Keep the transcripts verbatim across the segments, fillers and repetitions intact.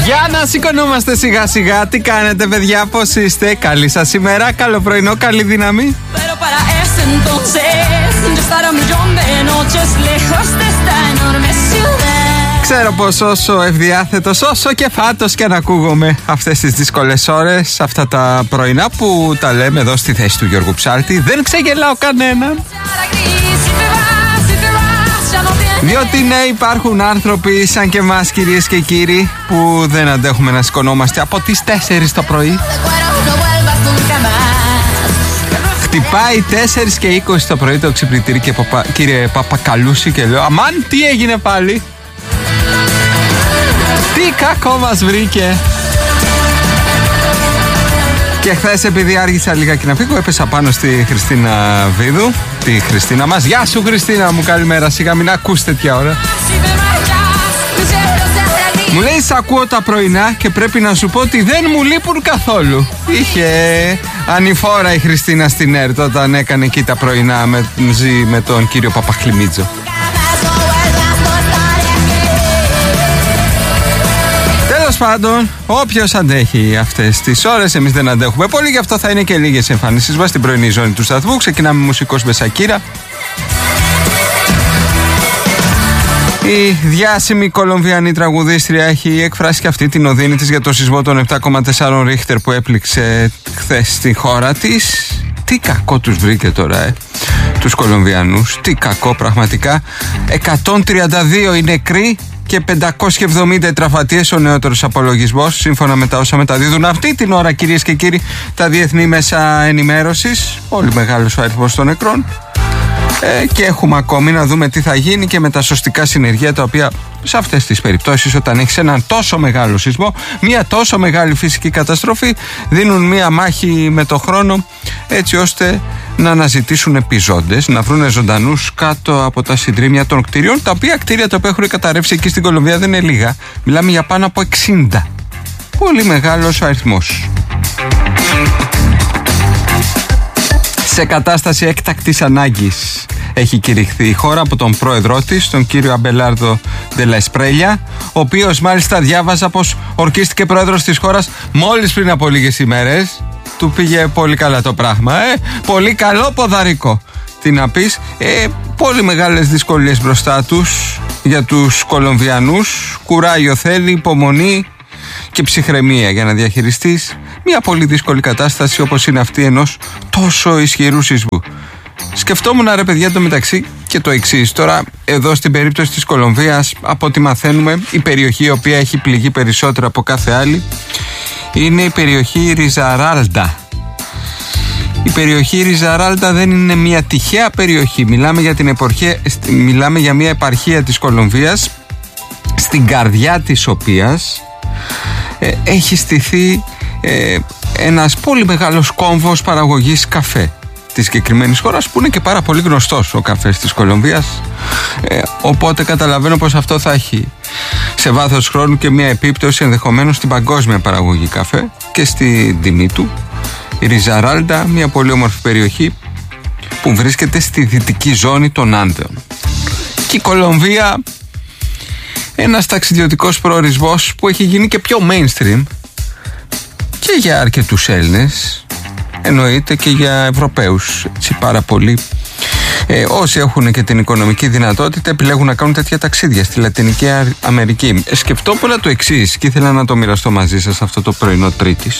Για να σηκωνόμαστε σιγά σιγά. Τι κάνετε παιδιά, πώς είστε? Καλή σας ημέρα, καλό πρωινό, καλή δύναμη. Ξέρω πως όσο ευδιάθετος, όσο και φάτος και να ακούγομαι αυτές τις δύσκολες ώρες, αυτά τα πρωινά που τα λέμε εδώ στη θέση του Γιώργου Ψάλτη, δεν ξεγελάω κανέναν. Διότι ναι, υπάρχουν άνθρωποι σαν και εμάς, κυρίες και κύριοι, που δεν αντέχουμε να σηκωνόμαστε από τις τέσσερις το πρωί. Χτυπάει τέσσερις και είκοσι το πρωί το ξυπνητήρι και παπα, κύριε Παπακαλούση, και λέω αμάν, τι έγινε πάλι? Τι κακό μας βρήκε? Και χθες, επειδή άργησα λιγάκι να φύγω, έπεσα πάνω στη Χριστίνα Βίδου, τη Χριστίνα μας. Γεια σου Χριστίνα μου, καλημέρα, σιγά μην ακούς τέτοια ώρα. Μου λέει σ' ακούω τα πρωινά και πρέπει να σου πω ότι δεν μου λείπουν καθόλου. Είχε ανηφόρα η Χριστίνα στην ΕΡΤ όταν έκανε εκεί τα πρωινά μαζί με τον κύριο Παπαχλημίτζο. Τέλος πάντων, όποιος αντέχει αυτές τις ώρες, εμείς δεν αντέχουμε πολύ, γι' αυτό θα είναι και λίγες εμφανίσεις μας στην πρωινή ζώνη του σταθμού. Ξεκινάμε μουσικός με Σακύρα. Η διάσημη κολομβιανή τραγουδίστρια έχει εκφράσει και αυτή την οδύνη της για το σεισμό των επτά κόμμα τέσσερα Ρίχτερ που έπληξε χθες στη χώρα της. Τι κακό τους βρήκε τώρα, ε, τους Κολομβιανούς. Τι κακό πραγματικά. εκατόν τριάντα δύο οι νεκροί και πεντακόσιοι εβδομήντα οι τραυματίες, ο νεότερος απολογισμός, σύμφωνα με τα όσα μεταδίδουν αυτή την ώρα, κυρίες και κύριοι, τα διεθνή μέσα ενημέρωσης. Πολύ μεγάλος ο αριθμός των νεκρών. Ε, και έχουμε ακόμη να δούμε τι θα γίνει και με τα σωστικά συνεργεία, τα οποία σε αυτές τις περιπτώσεις, όταν έχεις έναν τόσο μεγάλο σεισμό, μια τόσο μεγάλη φυσική καταστροφή, δίνουν μια μάχη με το χρόνο, έτσι ώστε να αναζητήσουν επιζώντες, να βρουν ζωντανούς κάτω από τα συντρίμμια των κτηρίων, τα οποία κτίρια τα οποία έχουν καταρρεύσει εκεί στην Κολομβία δεν είναι λίγα. Μιλάμε για πάνω από εξήντα. Πολύ μεγάλος ο αριθμός. Σε κατάσταση έκτακτης ανάγκης έχει κηρυχθεί η χώρα από τον πρόεδρό της, τον κύριο Αμπελάρδο ντε λα Εσπρέλια, ο οποίος μάλιστα διάβαζα πως ορκίστηκε πρόεδρος της χώρας μόλις πριν από λίγες ημέρες. Του πήγε πολύ καλά το πράγμα, ε, πολύ καλό ποδαρικό. Τι να πεις, ε, πολύ μεγάλες δυσκολίες μπροστά τους για τους Κολομβιανούς. Κουράγιο θέλει, υπομονή και ψυχραιμία για να διαχειριστείς μια πολύ δύσκολη κατάσταση όπως είναι αυτή ενός τόσο ισχυρού σεισμού. Σκεφτόμουν ρε παιδιά το μεταξύ και το εξής. Τώρα εδώ στην περίπτωση της Κολομβίας, από ό,τι μαθαίνουμε, η περιοχή η οποία έχει πληγεί περισσότερο από κάθε άλλη είναι η περιοχή Ριζαράλντα. Η περιοχή Ριζαράλντα δεν είναι μια τυχαία περιοχή. Μιλάμε για, την επορχία, μιλάμε για μια επαρχία της Κολομβίας, στην καρδιά της οποίας ε, έχει στηθεί ε, ένας πολύ μεγάλος κόμβος παραγωγής καφέ της συγκεκριμένης χώρας, που είναι και πάρα πολύ γνωστός ο καφές της Κολομβίας, ε, οπότε καταλαβαίνω πως αυτό θα έχει σε βάθος χρόνου και μια επίπτωση ενδεχομένως στην παγκόσμια παραγωγή καφέ και στην τιμή του. Η Ριζαράλντα, μια πολύ όμορφη περιοχή που βρίσκεται στη δυτική ζώνη των Άνδεων. Και η Κολομβία, ένας ταξιδιωτικός προορισμός που έχει γίνει και πιο mainstream και για αρκετούς Έλληνες, εννοείται και για Ευρωπαίους, έτσι πάρα πολύ. Ε, όσοι έχουν και την οικονομική δυνατότητα επιλέγουν να κάνουν τέτοια ταξίδια στη Λατινική Αμερική. Ε, σκεφτόμουν το εξής και ήθελα να το μοιραστώ μαζί σας αυτό το πρωινό Τρίτης,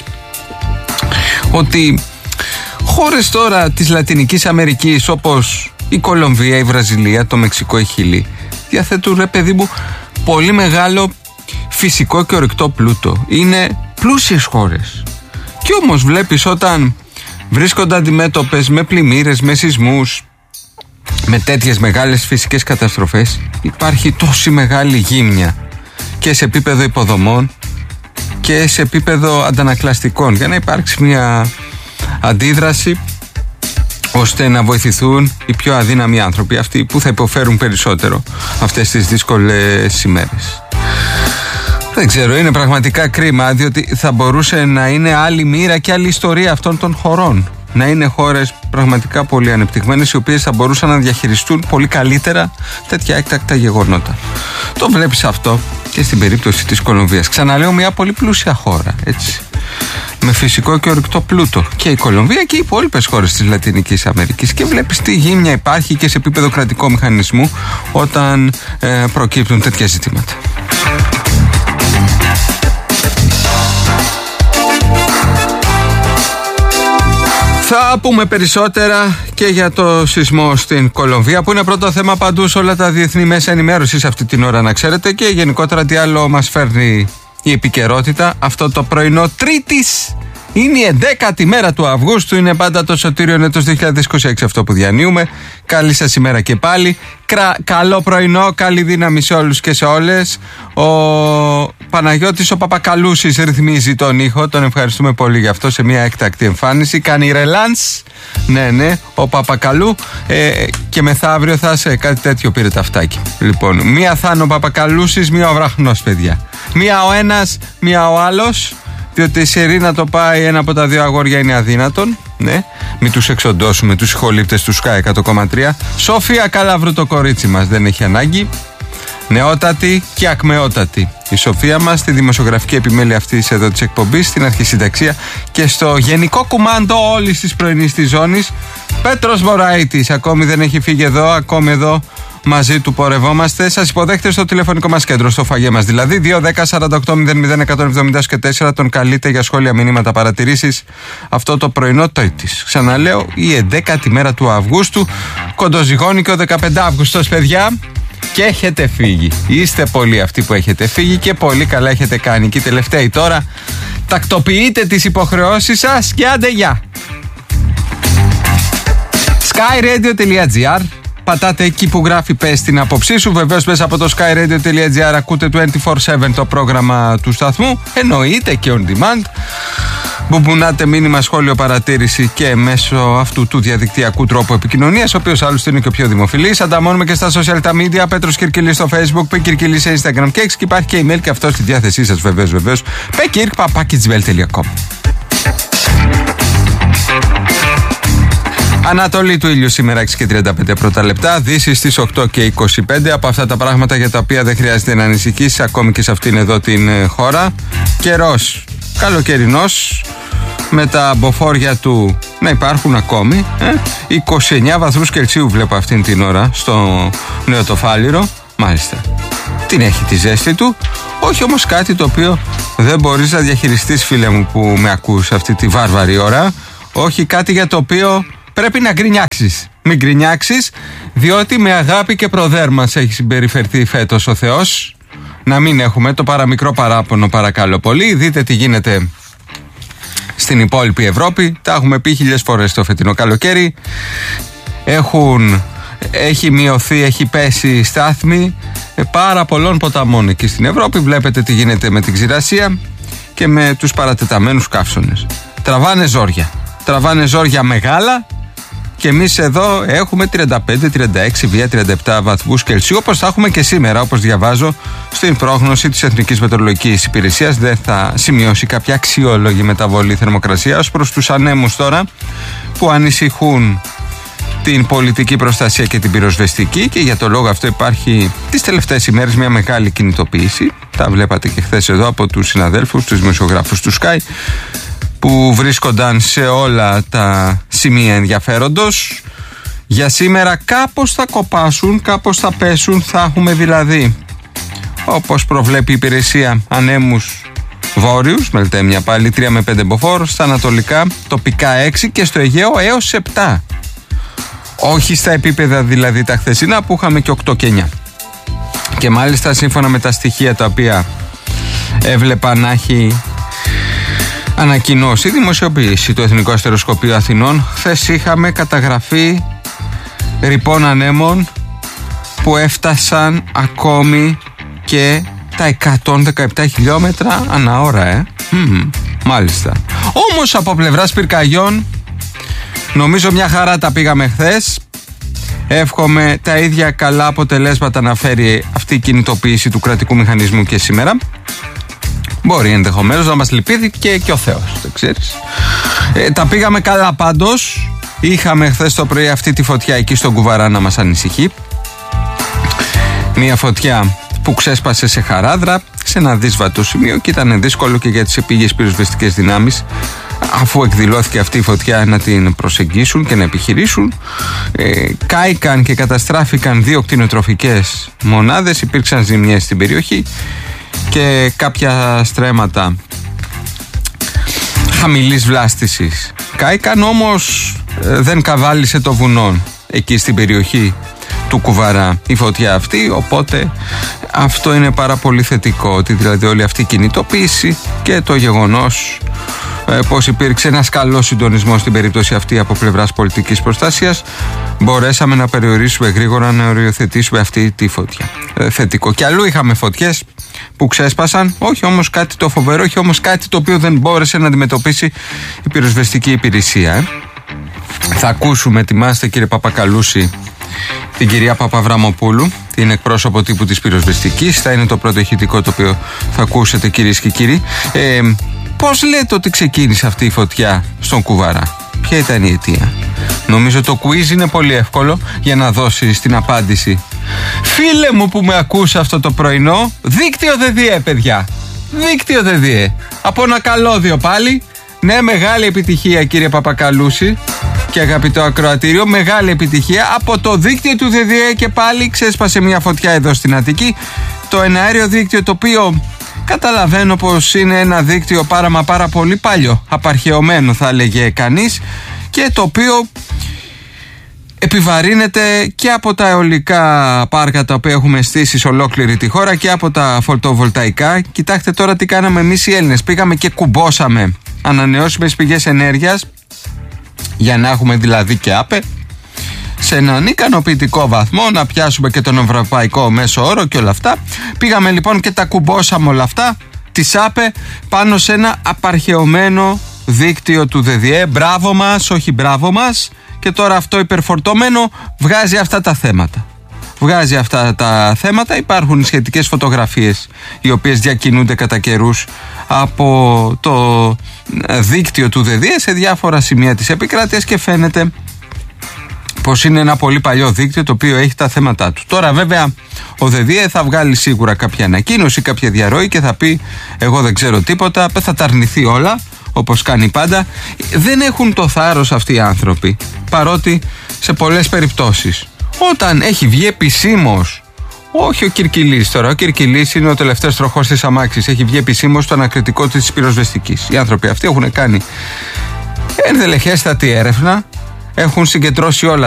ότι χώρες τώρα της Λατινικής Αμερικής όπως η Κολομβία, η Βραζιλία, το Μεξικό, η Χιλή διαθέτουν ρε παιδί μου πολύ μεγάλο φυσικό και ορυκτό πλούτο. Είναι πλούσιες χώρες. Και όμως βλέπεις όταν βρίσκονται αντιμέτωπες με πλημμύρες, με σεισμούς, με τέτοιες μεγάλες φυσικές καταστροφές, υπάρχει τόση μεγάλη γύμνια και σε επίπεδο υποδομών και σε επίπεδο αντανακλαστικών, για να υπάρξει μια αντίδραση ώστε να βοηθηθούν οι πιο αδύναμοι άνθρωποι, αυτοί που θα υποφέρουν περισσότερο αυτές τις δύσκολες ημέρες. Δεν ξέρω, είναι πραγματικά κρίμα, διότι θα μπορούσε να είναι άλλη μοίρα και άλλη ιστορία αυτών των χωρών. Να είναι χώρες πραγματικά πολύ ανεπτυγμένες, οι οποίες θα μπορούσαν να διαχειριστούν πολύ καλύτερα τέτοια έκτακτα γεγονότα. Το βλέπεις αυτό και στην περίπτωση της Κολομβίας. Ξαναλέω, μια πολύ πλούσια χώρα, έτσι, με φυσικό και ορυκτό πλούτο. Και η Κολομβία και οι υπόλοιπες χώρες της Λατινικής Αμερικής. Και βλέπεις τι γύμνια υπάρχει και σε επίπεδο κρατικού μηχανισμού όταν ε, προκύπτουν τέτοια ζητήματα. Θα πούμε περισσότερα και για το σεισμό στην Κολομβία, που είναι πρώτο θέμα παντού σε όλα τα διεθνή μέσα ενημέρωσης αυτή την ώρα, να ξέρετε, και γενικότερα τι άλλο μας φέρνει η επικαιρότητα αυτό το πρωινό Τρίτης. Είναι η ενδέκατη μέρα του Αυγούστου, είναι πάντα το σωτήριο έτος δύο χιλιάδες είκοσι έξι αυτό που διανύουμε. Καλή σας ημέρα και πάλι. Κρα, καλό πρωινό, καλή δύναμη σε όλους και σε όλες. Ο Παναγιώτης ο Παπακαλούσης ρυθμίζει τον ήχο, τον ευχαριστούμε πολύ γι' αυτό, σε μια έκτακτη εμφάνιση. Κάνει ρελάνς, ναι ναι, ο Παπακαλού, ε, και μεθαύριο θα σε κάτι τέτοιο πήρε ταυτάκι. Λοιπόν, μία θα είναι ο Παπακαλούσης, μία ο Βραχνός, παιδιά. Μία ο ένας, μία ο άλλος. Διότι η Σερή να το πάει ένα από τα δύο αγόρια είναι αδύνατον. Ναι, μην τους εξοντώσουμε τους ηχολήπτες του Sky εκατό κόμμα τρία. Σοφία Καλαβρού το κορίτσι μας, δεν έχει ανάγκη. Νεότατη και ακμεότατη η Σοφία μας, στη δημοσιογραφική επιμέλεια αυτής εδώ της εκπομπής, στην αρχισυνταξία και στο γενικό κουμάντο όλης της πρωινής της ζώνης. Πέτρος Βοραϊτής ακόμη δεν έχει φύγει εδώ, ακόμη εδώ μαζί του πορευόμαστε. Σας υποδέχεται στο τηλεφωνικό μας κέντρο, στο φαγέ μας δηλαδή. δύο δέκα σαράντα οκτώ μηδέν μηδέν εκατόν εβδομήντα και τέσσερα. Τον καλείτε για σχόλια, μηνύματα, παρατηρήσεις αυτό το πρωινό Τρίτης. Ξαναλέω, η ενδέκατη μέρα του Αυγούστου. Κοντοζυγώνει και ο δεκαπέντε Αυγούστος, παιδιά. Και έχετε φύγει. Είστε πολλοί αυτοί που έχετε φύγει και πολύ καλά έχετε κάνει. Και οι τελευταίοι τώρα τακτοποιείτε τις υποχρεώσεις σας και άντε γεια. skyradio.gr. Πατάτε εκεί που γράφει πες την άποψή σου. Βεβαίως μέσα από το skyradio.gr ακούτε είκοσι τέσσερα επτά το πρόγραμμα του σταθμού. Εννοείται και on demand. Μπουμπουνάτε μήνυμα, σχόλιο, παρατήρηση και μέσω αυτού του διαδικτυακού τρόπου επικοινωνίας, ο οποίος άλλωστε είναι και ο πιο δημοφιλής. Ανταμώνουμε και στα social τα media. Πέτρος Κυρκυλής στο Facebook, Π. Κυρκυλής σε Instagram και X. Και υπάρχει και email και αυτό στη διάθεσή σας βεβαίως. Βεβαίως. πεκυρκ παπάκι τζι μέιλ τελεία κομ. Ανατολή του ήλιου σήμερα έξι και τριάντα πέντε πρώτα λεπτά. Δύση στις οκτώ και είκοσι πέντε. Από αυτά τα πράγματα για τα οποία δεν χρειάζεται να ανησυχείς ακόμη και σε αυτήν εδώ την χώρα. Καιρός καλοκαιρινός, με τα μποφόρια του να υπάρχουν ακόμη. ε? είκοσι εννιά βαθμούς Κελσίου βλέπω αυτήν την ώρα στο Νεοτοφάλιρο. Μάλιστα, την έχει τη ζέστη του. Όχι όμως κάτι το οποίο δεν μπορείς να διαχειριστείς, φίλε μου που με ακούς αυτή τη βάρβαρη ώρα. Όχι κάτι για το οποίο πρέπει να γκρινιάξεις. Μην γκρινιάξεις, διότι με αγάπη και προδέρμας έχει συμπεριφερθεί φέτος ο Θεός. Να μην έχουμε το παραμικρό παράπονο, παρακαλώ πολύ. Δείτε τι γίνεται στην υπόλοιπη Ευρώπη. Τα έχουμε πει χίλιες φορές το φετινό καλοκαίρι. Έχουν, έχει μειωθεί, έχει πέσει η στάθμη πάρα πολλών ποταμών εκεί στην Ευρώπη. Βλέπετε τι γίνεται με την ξηρασία και με τους παρατεταμένους καύσονες. Τραβάνε ζόρια. Τραβάνε ζόρια μεγάλα. Και εμείς εδώ έχουμε τριάντα πέντε, τριάντα έξι, βία τριάντα επτά βαθμούς Κελσίου, όπως θα έχουμε και σήμερα, όπως διαβάζω στην πρόγνωση της Εθνικής Μετεωρολογικής Υπηρεσίας. Δεν θα σημειώσει κάποια αξιόλογη μεταβολή θερμοκρασία. Ως προς τους ανέμους τώρα, που ανησυχούν την πολιτική προστασία και την πυροσβεστική, και για το λόγο αυτό υπάρχει τις τελευταίες ημέρες μια μεγάλη κινητοποίηση. Τα βλέπατε και χθες εδώ από τους συναδέλφους, τους δημοσιογράφους του Sky, που βρίσκονταν σε όλα τα σημεία ενδιαφέροντος. Για σήμερα κάπως θα κοπάσουν, κάπως θα πέσουν. Θα έχουμε δηλαδή, όπως προβλέπει η υπηρεσία, ανέμους βόρειους, Μελτέμια πάλι τρία με πέντε μποφόρ, στα ανατολικά τοπικά έξι και στο Αιγαίο έως επτά. Όχι στα επίπεδα δηλαδή τα χθεσινά που είχαμε και οκτώ και εννιά. Και μάλιστα σύμφωνα με τα στοιχεία τα οποία έβλεπα να έχει ανακοινώσει, δημοσιοποίηση του Εθνικού Αστεροσκοπείου Αθηνών, χθες είχαμε καταγραφή ρηπών ανέμων που έφτασαν ακόμη και τα εκατόν δεκαεπτά χιλιόμετρα ανά ώρα, ε. Mm, μάλιστα. Όμως από πλευράς πυρκαγιών νομίζω μια χαρά τα πήγαμε χθες. Εύχομαι τα ίδια καλά αποτελέσματα να φέρει αυτή η κινητοποίηση του κρατικού μηχανισμού και σήμερα. Μπορεί ενδεχομένως να μας λυπηθεί και, και ο Θεός, δεν ξέρεις. Ε, τα πήγαμε καλά πάντως. Είχαμε χθες το πρωί αυτή τη φωτιά εκεί στον Κουβαρά να μας ανησυχεί. Μια φωτιά που ξέσπασε σε Χαράδρα, σε ένα δύσβατο σημείο, και ήταν δύσκολο και για τις επίγειες πυροσβεστικές δυνάμεις, αφού εκδηλώθηκε αυτή η φωτιά, να την προσεγγίσουν και να επιχειρήσουν. Ε, κάηκαν και καταστράφηκαν δύο κτηνοτροφικές μονάδες, υπήρξαν ζημιές στην περιοχή και κάποια στρέμματα χαμηλής βλάστησης κάηκαν, όμως ε, δεν καβάλισε το βουνό εκεί στην περιοχή του Κουβαρά η φωτιά αυτή, οπότε αυτό είναι πάρα πολύ θετικό, ότι δηλαδή όλη αυτή η κινητοποίηση και το γεγονός ε, πως υπήρξε ένας καλός συντονισμός στην περίπτωση αυτή από πλευράς πολιτικής προστασίας, μπορέσαμε να περιορίσουμε γρήγορα, να οριοθετήσουμε αυτή τη φωτιά. Ε, θετικό. Και αλλού είχαμε φωτιές που ξέσπασαν, όχι όμως κάτι το φοβερό, όχι όμως κάτι το οποίο δεν μπόρεσε να αντιμετωπίσει η πυροσβεστική υπηρεσία. Ε. Θα ακούσουμε, ετοιμάστε κύριε Παπακαλούση, την κυρία Παπαβραμοπούλου, την εκπρόσωπο τύπου της πυροσβεστικής. Θα είναι το πρώτο ηχητικό το οποίο θα ακούσετε, κυρίες και κύριοι. Ε, πώς λέτε ότι ξεκίνησε αυτή η φωτιά στον Κουβαρά? Ποια ήταν η αιτία? Νομίζω το quiz είναι πολύ εύκολο για να δώσεις την απάντηση. Φίλε μου που με ακούς αυτό το πρωινό, δίκτυο ΔΕΔΙΕ, παιδιά. Δίκτυο ΔΕΔΙΕ. Από ένα καλώδιο πάλι. Ναι, μεγάλη επιτυχία κύριε Παπακαλούση και αγαπητό ακροατήριο, μεγάλη επιτυχία. Από το δίκτυο του ΔΕΔΙΕ και πάλι ξέσπασε μια φωτιά εδώ στην Αττική. Το εναέριο δίκτυο, το οποίο καταλαβαίνω πως είναι ένα δίκτυο πάρα μα πάρα πολύ παλιό, απαρχαιωμένο θα έλεγε κανείς, και το οποίο επιβαρύνεται και από τα αιωλικά πάρκα τα οποία έχουμε στήσει σε ολόκληρη τη χώρα και από τα φωτοβολταϊκά. Κοιτάξτε τώρα τι κάναμε εμείς οι Έλληνες. Πήγαμε και κουμπώσαμε ανανεώσιμες πηγές ενέργειας, για να έχουμε δηλαδή και ΑΠΕ σε έναν ικανοποιητικό βαθμό, να πιάσουμε και τον ευρωπαϊκό μέσο όρο και όλα αυτά. Πήγαμε λοιπόν και τα κουμπώσαμε όλα αυτά, τις ΑΠΕ, πάνω σε ένα απαρχαιωμένο δίκτυο του ΔΕΔΙΕ. Μπράβο μας, όχι μπράβο μας. Και τώρα αυτό υπερφορτωμένο βγάζει αυτά τα θέματα. Βγάζει αυτά τα θέματα. Υπάρχουν σχετικές φωτογραφίες οι οποίες διακινούνται κατά καιρούς από το δίκτυο του ΔΕΔΙΕ σε διάφορα σημεία της επικράτειας και φαίνεται πως είναι ένα πολύ παλιό δίκτυο το οποίο έχει τα θέματα του. Τώρα βέβαια ο ΔΕΔΙΕ θα βγάλει σίγουρα κάποια ανακοίνωση, κάποια διαρροή και θα πει εγώ δεν ξέρω τίποτα, θα τα αρνηθεί όλα όπως κάνει πάντα. Δεν έχουν το θάρρος αυτοί οι άνθρωποι, παρότι σε πολλές περιπτώσεις όταν έχει βγει επισήμως, όχι ο Κυρκυλής τώρα, ο Κυρκυλής είναι ο τελευταίος τροχός της αμάξης, έχει βγει επισήμως στο ανακριτικό της πυροσβεστικής. Οι άνθρωποι αυτοί έχουν κάνει ενδελεχέστατη έρευνα, έχουν συγκεντρώσει όλα